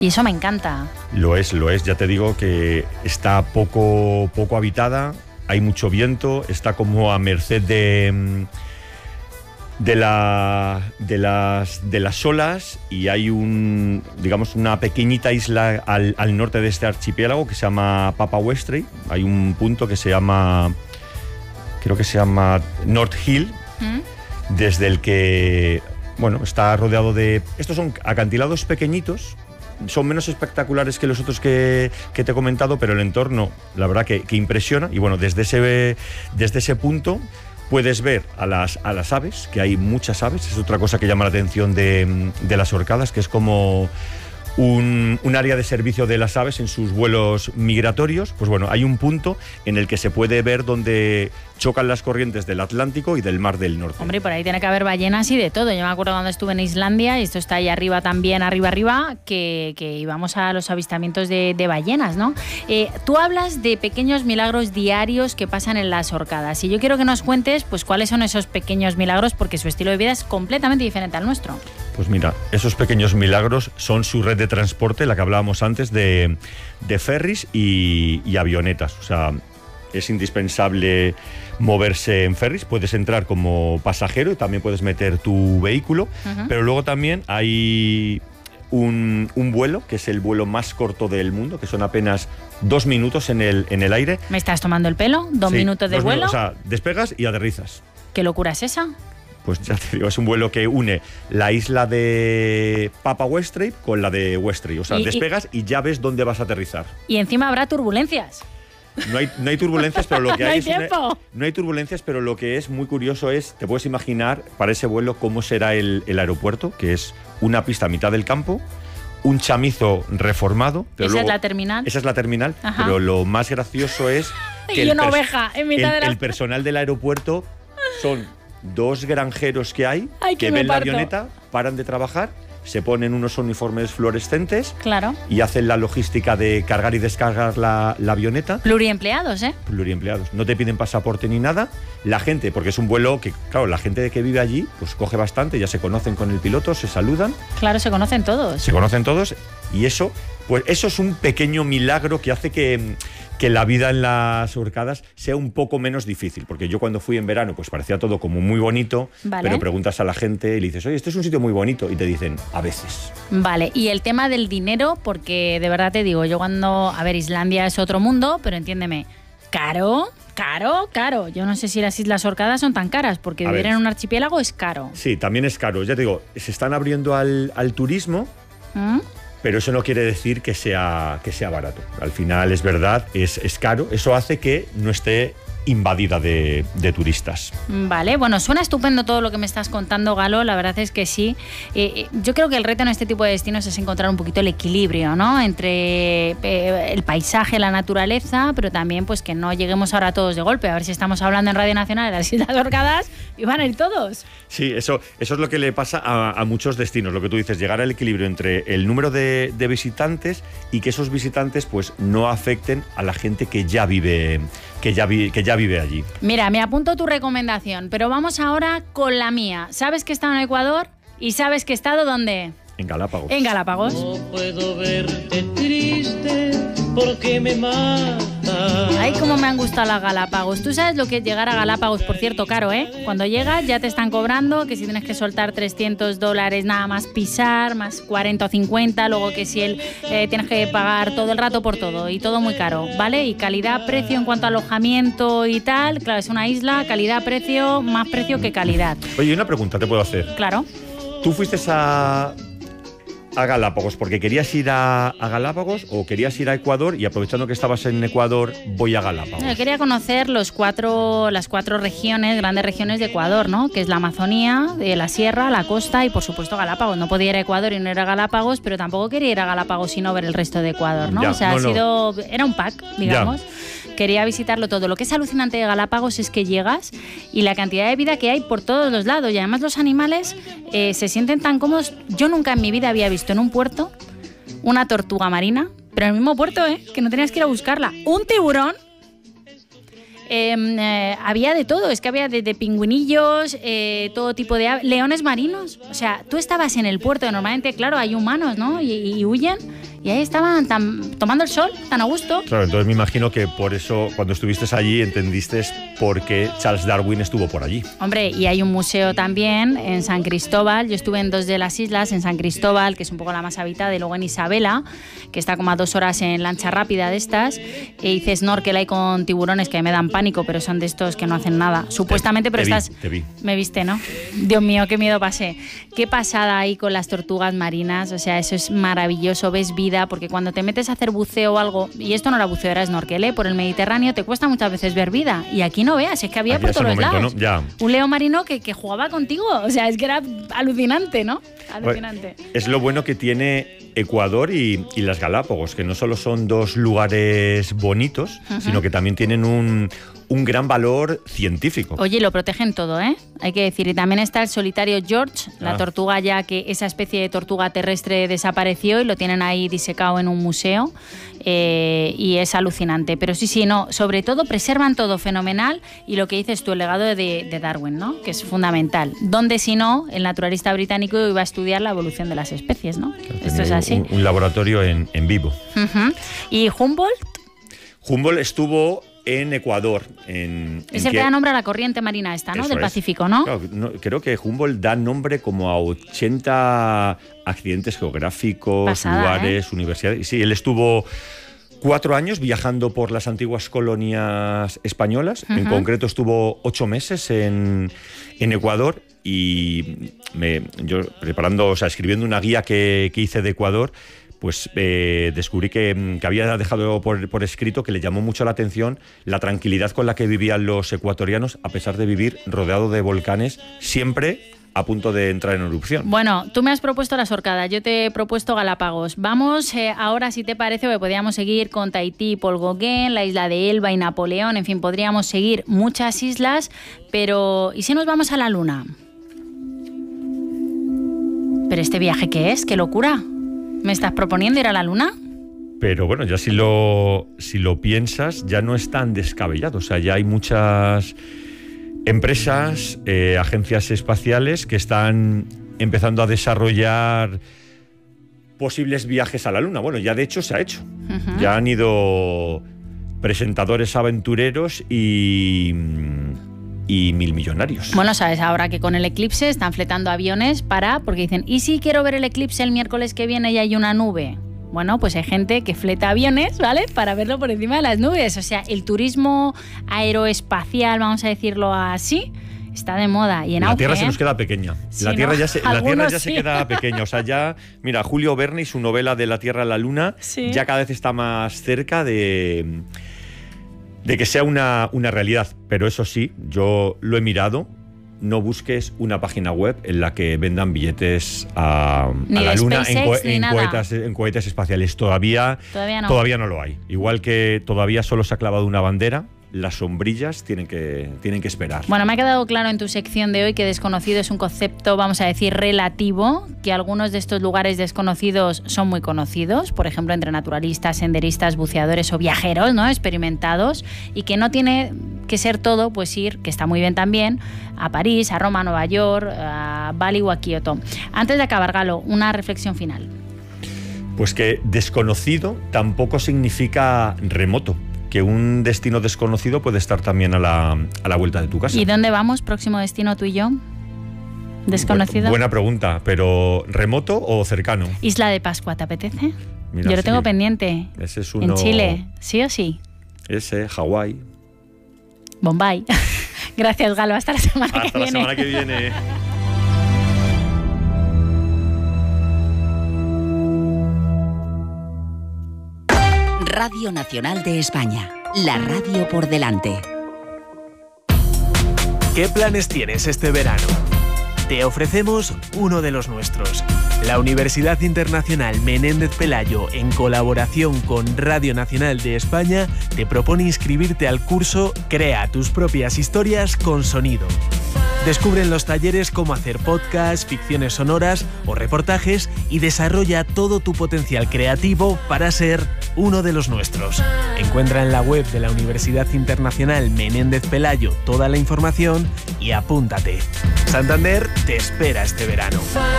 Y eso me encanta. Lo es, ya te digo que está poco habitada, hay mucho viento, está como a merced de las olas, y hay una pequeñita isla al norte de este archipiélago que se llama Papa Westray. Hay un punto que se llama North Hill, desde el que, está rodeado de... Estos son acantilados pequeñitos, son menos espectaculares que los otros que te he comentado, pero el entorno, la verdad que impresiona. Y desde ese punto puedes ver a las aves, que hay muchas aves. Es otra cosa que llama la atención de las Orcadas, que es como un área de servicio de las aves en sus vuelos migratorios. Hay un punto en el que se puede ver donde chocan las corrientes del Atlántico y del Mar del Norte. Hombre, por ahí tiene que haber ballenas y de todo. Yo me acuerdo cuando estuve en Islandia, y esto está ahí arriba también, arriba, que íbamos a los avistamientos de ballenas, ¿no? Tú hablas de pequeños milagros diarios que pasan en las Orcadas, y yo quiero que nos cuentes pues cuáles son esos pequeños milagros, porque su estilo de vida es completamente diferente al nuestro. Pues mira, esos pequeños milagros son su red de transporte, la que hablábamos antes, de ferries y avionetas. O sea, es indispensable moverse en ferries. Puedes entrar como pasajero y también puedes meter tu vehículo, pero luego también hay un vuelo, que es el vuelo más corto del mundo, que son apenas 2 minutos en el aire. ¿Me estás tomando el pelo? ¿2 minutos de vuelo? O sea, despegas y aterrizas. ¿Qué locura es esa? Pues ya te digo, es un vuelo que une la isla de Papa Westray con la de Westray. O sea, despegas y ya ves dónde vas a aterrizar. Y encima habrá turbulencias. No hay turbulencias, pero lo que hay, no hay turbulencias, pero lo que es muy curioso es, te puedes imaginar para ese vuelo cómo será el aeropuerto, que es una pista a mitad del campo, un chamizo reformado. Pero ¿Esa es la terminal? Esa es la terminal, pero lo más gracioso es que el personal del aeropuerto son 2 granjeros que hay, que ven la avioneta, paran de trabajar, se ponen unos uniformes fluorescentes, claro, y hacen la logística de cargar y descargar la avioneta. Pluriempleados, ¿eh? Pluriempleados. No te piden pasaporte ni nada. La gente, porque es un vuelo que, claro, la gente que vive allí, pues coge bastante, ya se conocen con el piloto, se saludan. Claro, se conocen todos. Se conocen todos, y eso es un pequeño milagro que hace que la vida en las Orcadas sea un poco menos difícil, porque yo cuando fui en verano pues parecía todo como muy bonito, pero preguntas a la gente y le dices, oye, este es un sitio muy bonito, y te dicen, a veces. Vale, y el tema del dinero, porque de verdad te digo, yo Islandia es otro mundo, pero entiéndeme, caro. Yo no sé si las Islas Orcadas son tan caras, porque vivir en un archipiélago es caro. Sí, también es caro, ya te digo, se están abriendo al turismo, pero eso no quiere decir que sea barato. Al final es verdad, es caro. Eso hace que no esté invadida de turistas. Vale, bueno, suena estupendo todo lo que me estás contando, Galo, la verdad es que sí. Yo creo que el reto en este tipo de destinos es encontrar un poquito el equilibrio, ¿no? Entre el paisaje, la naturaleza, pero también pues que no lleguemos ahora todos de golpe. A ver si estamos hablando en Radio Nacional de las Islas Orcadas y van a ir todos. Sí, eso es lo que le pasa a muchos destinos, lo que tú dices, llegar al equilibrio entre el número de visitantes y que esos visitantes pues no afecten a la gente que ya vive allí. Mira, me apunto tu recomendación, pero vamos ahora con la mía. ¿Sabes que he estado en Ecuador? ¿Y sabes que he estado dónde? En Galápagos. En Galápagos. No puedo verte triste porque me mata. Ay, cómo me han gustado las Galápagos. Tú sabes lo que es llegar a Galápagos, por cierto, caro, ¿eh? Cuando llegas ya te están cobrando que si tienes que soltar $300 nada más pisar, más 40 o 50, luego que si tienes que pagar todo el rato por todo, y todo muy caro, ¿vale? Y calidad-precio en cuanto a alojamiento y tal, claro, es una isla, calidad-precio, más precio que calidad. Oye, una pregunta te puedo hacer. Claro. ¿Tú fuiste a Galápagos porque querías ir a Galápagos o querías ir a Ecuador y aprovechando que estabas en Ecuador voy a Galápagos? Yo quería conocer las cuatro regiones, grandes regiones de Ecuador, ¿no? Que es la Amazonía, la sierra, la costa y por supuesto Galápagos. No podía ir a Ecuador y no ir a Galápagos, pero tampoco quería ir a Galápagos y no ver el resto de Ecuador, ¿no? Ya, o sea, era un pack, digamos. Ya. Quería visitarlo todo. Lo que es alucinante de Galápagos es que llegas y la cantidad de vida que hay por todos los lados, y además los animales se sienten tan cómodos. Yo nunca en mi vida había visto en un puerto una tortuga marina, pero en el mismo puerto, que no tenías que ir a buscarla. Un tiburón. Había de todo, es que había de pingüinillos, todo tipo de aves, leones marinos. O sea, tú estabas en el puerto, normalmente, claro, hay humanos, ¿no? Y huyen. y ahí estaban tomando el sol, tan a gusto. Claro, entonces me imagino que por eso, cuando estuviste allí, entendiste por qué Charles Darwin estuvo por allí. Hombre, y hay un museo también en San Cristóbal. Yo estuve en 2 de las islas, en San Cristóbal, que es un poco la más habitada, y luego en Isabela, que está como a 2 horas en lancha rápida de estas. E hice snorkel ahí con tiburones que me dan pánico, pero son de estos que no hacen nada. Supuestamente, pero Te vi. Me viste, ¿no? Dios mío, qué miedo pasé. Qué pasada ahí con las tortugas marinas. O sea, eso es maravilloso, ves vida, porque cuando te metes a hacer buceo o algo, y esto no era buceo, era snorkel, por el Mediterráneo, te cuesta muchas veces ver vida. Y aquí no veas, es que había por todos los lados. ¿No? Ya. Un león marino que jugaba contigo. O sea, es que era alucinante, ¿no? Alucinante. Es lo bueno que tiene Ecuador y las Galápagos, que no solo son 2 lugares bonitos, sino que también tienen un gran valor científico. Oye, lo protegen todo, ¿eh? Hay que decir. Y también está el solitario George, la tortuga ya que esa especie de tortuga terrestre desapareció y lo tienen ahí disecado en un museo. Y es alucinante. Pero sí, no, sobre todo preservan todo fenomenal, y lo que dices tú, el legado de Darwin, ¿no? Que es fundamental. Donde si no, el naturalista británico iba a estudiar la evolución de las especies, ¿no? Claro, esto es así. Un laboratorio en vivo. ¿Y Humboldt? Humboldt estuvo en Ecuador. Es el que da nombre a la corriente marina esta, ¿no? Del Pacífico, ¿no? Claro, creo que Humboldt da nombre como a 80 accidentes geográficos, lugares, universidades. Y sí, él estuvo 4 años viajando por las antiguas colonias españolas. En concreto estuvo 8 meses en Ecuador, y yo preparando, o sea, escribiendo una guía que hice de Ecuador, pues descubrí que había dejado por escrito que le llamó mucho la atención la tranquilidad con la que vivían los ecuatorianos, a pesar de vivir rodeado de volcanes, siempre a punto de entrar en erupción. Bueno, tú me has propuesto las Orcadas, yo te he propuesto Galápagos. Vamos ahora, si te parece, porque podríamos seguir con Tahití, Paul Gauguin, la isla de Elba y Napoleón, en fin, podríamos seguir muchas islas, pero ¿y si nos vamos a la Luna? ¿Pero este viaje qué es? ¡Qué locura! ¿Me estás proponiendo ir a la Luna? Pero bueno, ya si lo piensas, ya no es tan descabellado. O sea, ya hay muchas empresas, agencias espaciales que están empezando a desarrollar posibles viajes a la Luna. Bueno, ya de hecho se ha hecho. Ya han ido presentadores aventureros y milmillonarios. Bueno, sabes, ahora que con el eclipse están fletando aviones porque dicen, ¿y si quiero ver el eclipse el miércoles que viene y hay una nube? Bueno, pues hay gente que fleta aviones, ¿vale? Para verlo por encima de las nubes. O sea, el turismo aeroespacial, vamos a decirlo así, está de moda y en auge. La Tierra se nos queda pequeña. Sí, la Tierra, ¿no? se queda pequeña. O sea, ya, mira, Julio Verne y su novela de La Tierra a la Luna ya cada vez está más cerca de que sea una realidad. Pero eso sí, yo lo he mirado. No busques una página web en la que vendan billetes a la Luna en cohetes espaciales. Todavía no lo hay. Igual que todavía solo se ha clavado una bandera, las sombrillas tienen que esperar. Bueno, me ha quedado claro en tu sección de hoy que desconocido es un concepto, vamos a decir, relativo, que algunos de estos lugares desconocidos son muy conocidos, por ejemplo, entre naturalistas, senderistas, buceadores o viajeros, ¿no?, experimentados, y que no tiene que ser todo, pues ir, que está muy bien también, a París, a Roma, a Nueva York, a Bali o a Kioto. Antes de acabar, Galo, una reflexión final. Pues que desconocido tampoco significa remoto, que un destino desconocido puede estar también a la vuelta de tu casa. ¿Y dónde vamos? ¿Próximo destino tú y yo? ¿Desconocido? Buena pregunta, pero ¿remoto o cercano? Isla de Pascua, ¿te apetece? Mira, yo lo tengo pendiente. Ese es uno... En Chile, ¿sí o sí? Ese, Hawái. Bombay. Gracias, Galo. Hasta la semana que viene. Hasta la semana que viene. Radio Nacional de España, la radio por delante. ¿Qué planes tienes este verano? Te ofrecemos uno de los nuestros. La Universidad Internacional Menéndez Pelayo, en colaboración con Radio Nacional de España, te propone inscribirte al curso Crea tus propias historias con sonido. Descubre en los talleres cómo hacer podcasts, ficciones sonoras o reportajes y desarrolla todo tu potencial creativo para ser uno de los nuestros. Encuentra en la web de la Universidad Internacional Menéndez Pelayo toda la información y apúntate. Santander te espera este verano.